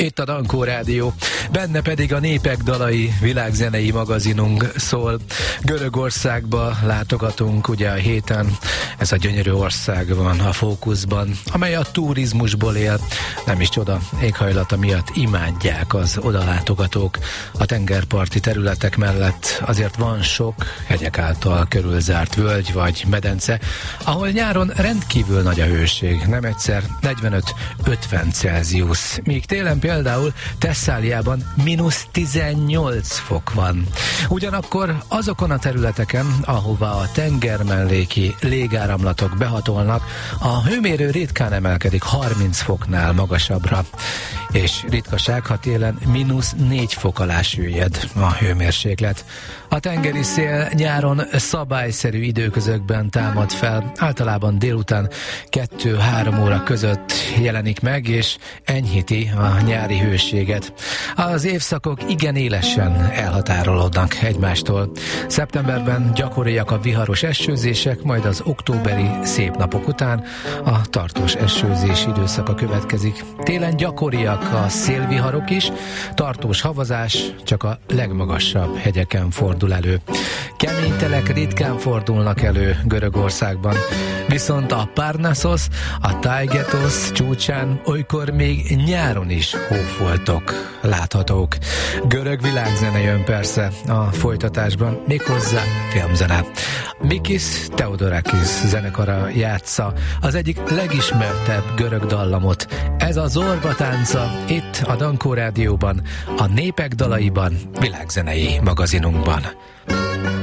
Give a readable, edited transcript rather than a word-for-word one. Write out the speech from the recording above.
itt a Dankó Rádió, benne pedig a Népek dalai világzenei magazinunk szól. Görögországba látogatunk ugye a héten, ez a gyönyörű ország van a fókuszban, amely a turizmusból él, nem is csoda, éghajlata miatt imádják az odalátogatók. A tengerparti területek mellett azért van sok hegyek által körülzárt völgy vagy medence, ahol nyáron rendkívül nagy a hőség, nem egyszer 45-50 Celsius, míg télen például Thesszáliában -18 fok van. Ugyanakkor azokon a területeken, ahova a tengermelléki légáramlatok behatolnak, a hőmérő ritkán emelkedik 30 foknál magasabbra, és ritkaság, ha télen -4 fok alá süllyed a hőmérséklet. A tengeri szél nyáron szabályszerű időközökben támad fel, általában délután 2-3 óra között jelenik meg, és enyhíti a nyári hőséget. Az évszakok igen élesen elhatárolódnak egymástól. Szeptemberben gyakoriak a viharos esőzések, majd az októberi szép napok után a tartós esőzés időszaka következik. Télen gyakoriak a szélviharok is, tartós havazás csak a legmagasabb hegyeken fordul elő. Kemény telek ritkán fordulnak elő Görögországban, viszont a Parnassos, a Taygetos csúcsán olykor még nyáron is hófoltok láthatók. Görög világzene jön persze a folytatásban, méghozzá filmzene. Mikis Theodorakis zenekara játsza az egyik legismertebb görög dallamot. Ez a Zorba tánca itt a Dankó Rádióban, a Népek dalaiban, világzenei magazinunkban.